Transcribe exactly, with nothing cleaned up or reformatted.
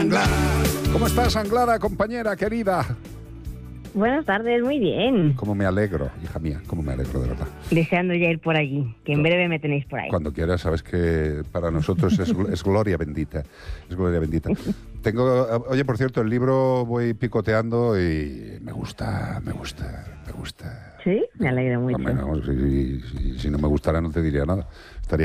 Anglada. ¿Cómo estás, Anglada, compañera querida? Buenas tardes, muy bien. Cómo me alegro, hija mía, cómo me alegro, de verdad. Deseando ya ir por allí, que en No. breve me tenéis por ahí. Cuando quieras, sabes que para nosotros es, es gloria bendita. Es gloria bendita. Tengo, oye, por cierto, el libro voy picoteando y me gusta, me gusta, me gusta. Sí, me alegro mucho. Hombre, no, si, si, si no me gustara no te diría nada. Estaría